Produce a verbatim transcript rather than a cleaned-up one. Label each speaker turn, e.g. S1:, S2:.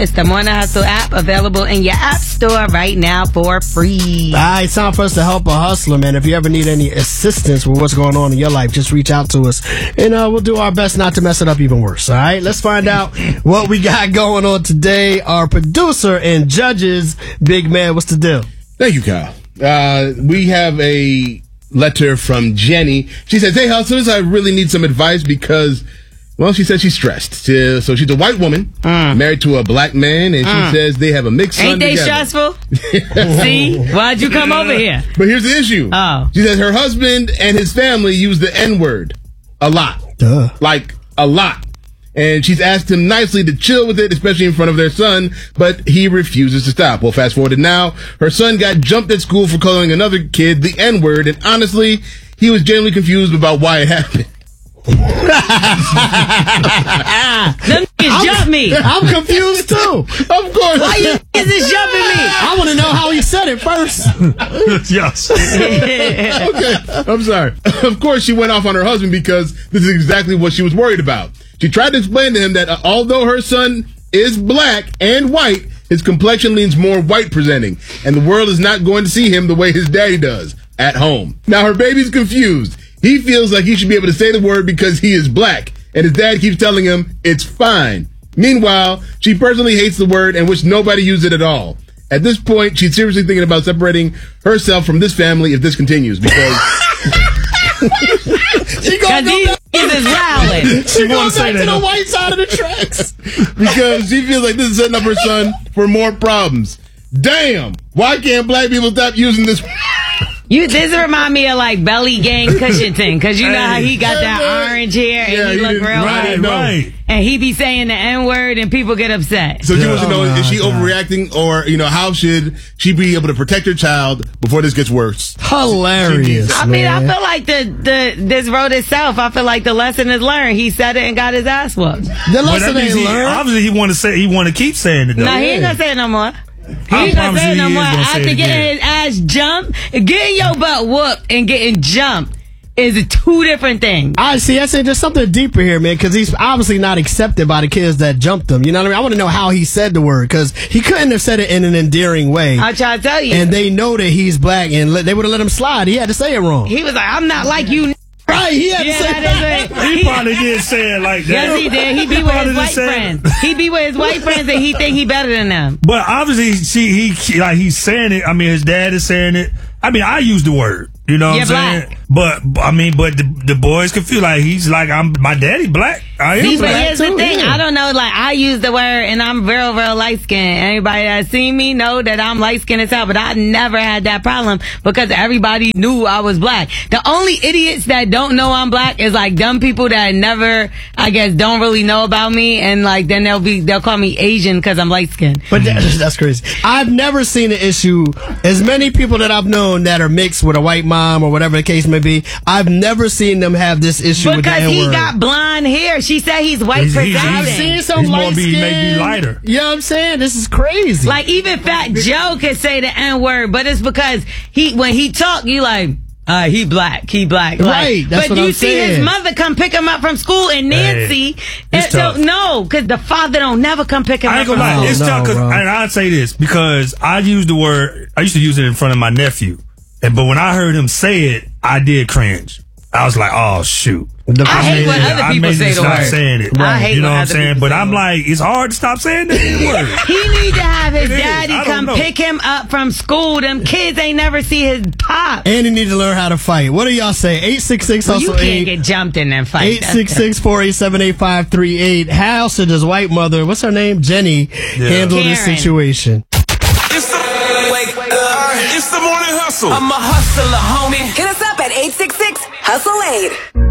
S1: It's the Morning Hustle app, available in your app store right now for free.
S2: All right, it's time for us to help a hustler, man. If you ever need any assistance with what's going on in your life, just reach out to us, and uh, we'll do our best not to mess it up even worse. All right, let's find out what we got going on today. Our producer and judges, Big Man, what's the deal?
S3: Thank you, Kyle. Uh, we have a letter from Jenny. She says, hey, hustlers, I really need some advice because, well, she says she's stressed. So she's a white woman, mm. married to a black man, and mm. she says they have a mixed son
S1: Ain't they
S3: together.
S1: stressful? See? Why'd you come over here?
S3: But here's the issue.
S1: Oh.
S3: She says her husband and his family use the N-word a lot.
S2: Duh.
S3: Like, a lot. And she's asked him nicely to chill with it, especially in front of their son, but he refuses to stop. Well, fast forward to now, her son got jumped at school for calling another kid the N-word, and honestly, he was genuinely confused about why it happened.
S1: Them niggas jumped me.
S2: I'm confused too.
S3: Of course.
S1: Why you niggas is jumping me?
S2: I want to know how he said it first.
S4: Yes.
S3: Okay, I'm sorry. Of course, she went off on her husband because this is exactly what she was worried about. She tried to explain to him that uh, although her son is black and white, his complexion leans more white presenting, and the world is not going to see him the way his daddy does at home. Now, her baby's confused. He feels like he should be able to say the word because he is black, and his dad keeps telling him it's fine. Meanwhile, she personally hates the word and wishes nobody used it at all. At this point, she's seriously thinking about separating herself from this family if this continues, because...
S2: she gonna go back,
S1: is wilding.
S2: she going back
S4: say
S2: to
S4: that,
S2: the
S4: though.
S2: white side of the tracks.
S3: because she feels like this is setting up her son for more problems. Damn! Why can't black people stop using this?
S1: You, this remind me of like Belly Gang Cushington, because you know how he got that orange hair and
S3: Yeah,
S1: he
S3: he
S1: look
S3: didn't-
S1: real
S3: right,
S1: white.
S4: Right.
S1: And he be saying the N-word and people get upset.
S3: So she wants to know,
S2: Oh,
S3: is she
S2: God.
S3: overreacting, or, you know, how should she be able to protect her child before this gets worse?
S2: Hilarious.
S1: I mean,
S2: man.
S1: I feel like the, the this wrote itself. I feel like the lesson is learned. He said it and got his ass whooped.
S2: The
S4: But
S2: lesson
S4: that means
S2: ain't
S4: he,
S2: learned.
S4: obviously he want to say he want to keep saying it though.
S1: No, he ain't gonna say it no more. He
S4: I
S1: ain't gonna
S4: promise
S1: say it
S4: you
S1: no
S4: he
S1: more.
S4: is gonna say
S1: After
S4: it
S1: getting
S4: again.
S1: his ass jumped, getting your butt whooped and getting jumped is two different things.
S2: I see. I say there's something deeper here, man, because he's obviously not accepted by the kids that jumped him. You know what I mean? I want to know how he said the word, because he couldn't have said it in an endearing way.
S1: I'll try to tell you.
S2: And they know that he's black, and let, they would have let him slide. He had to say it wrong.
S1: He was like, I'm not like you.
S2: Right? He had
S1: Yeah,
S2: to say
S1: that is it.
S4: He probably did say it like that.
S1: Yes, he did. He be with
S4: probably
S1: his white
S4: just said-
S1: friends. He be with his white friends and he think he better than them.
S4: But obviously, see, he like he's saying it. I mean, his dad is saying it. I mean, I use the word. You know what
S1: You're
S4: I'm saying?
S1: black.
S4: But I mean, but the, the boys can feel like he's like, I'm my daddy black. I am
S1: See, but
S4: black
S1: here's
S4: too.
S1: the thing.
S4: yeah.
S1: I don't know. Like, I use the word and I'm real, real light skinned. Anybody that seen me know that I'm light skinned as hell, but I never had that problem because everybody knew I was black. The only idiots that don't know I'm black is like dumb people that never, I guess, don't really know about me. And like, then they'll be, they'll call me Asian because I'm light skinned.
S2: But that, that's crazy. I've never seen an issue. As many people that I've known that are mixed with a white mom or whatever the case may be, I've never seen them have this issue with the
S1: Because he
S2: N-word.
S1: got blonde hair. She said he's white
S4: He's- he's-
S1: presenting.
S2: I've seen some
S4: He's more
S2: light
S4: be- maybe
S2: skin.
S4: lighter.
S2: You know what I'm saying? This is crazy.
S1: Like, even Fat Joe could say the N-word, but it's because he, when he talk, you like, uh, he black, he black. Like,
S2: Right, that's
S1: but
S2: what
S1: you
S2: I'm
S1: see
S2: saying.
S1: his mother come pick him up from school and Nancy, and
S4: it's
S1: so,
S4: tough.
S1: no, because the father don't never come pick him
S4: I
S1: up
S4: ain't
S1: from
S4: gonna lie,
S1: school.
S4: it's
S2: no,
S4: tough. Cause,
S2: bro.
S4: and I'd say this because I used the word. I used to use it in front of my nephew, and but when I heard him say it, I did cringe. I was like, "Oh shoot!"
S2: The-
S1: I hate when
S4: made-
S1: other
S4: I
S1: people
S4: made
S1: say
S4: him
S1: the
S4: stop
S1: word.
S4: saying it.
S1: I hate
S4: you know
S1: when
S4: what I'm
S1: other
S4: saying?
S1: people
S4: But
S1: say
S4: I'm
S1: the word.
S4: like, it's hard to stop saying the word.
S1: He need to have his
S4: It is.
S1: daddy
S4: I don't
S1: come
S4: know.
S1: pick him up from school. Them kids ain't never see his pop.
S2: and he need to learn how to fight. What do y'all say? eight six six
S1: Well, you
S2: hustle
S1: can't
S2: eight.
S1: get jumped in them fights.
S2: eight six six, four eight seven, eight five three eight. How should his white mother, what's her name? Jenny, handle this
S1: Karen.
S2: situation?
S5: It's the, wake up. It's the morning hustle.
S6: I'm a hustler, homie.
S7: Hit us up at eight six six, hustle eight.